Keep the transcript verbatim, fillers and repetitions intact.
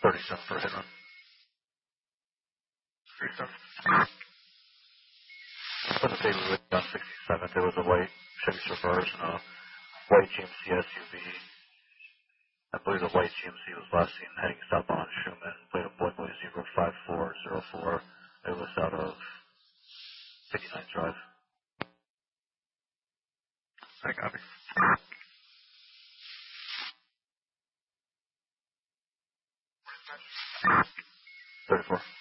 thirty-seven for a hit run. thirty-seven. For the day we went down sixty-seven, there was a white Chevy Traverse and a white G M C S U V. I believe the white G M C was last seen heading southbound Schumann, played a Boy Boy zero five four zero four. It was out of fifty-ninth Drive. I copy. thirty-four.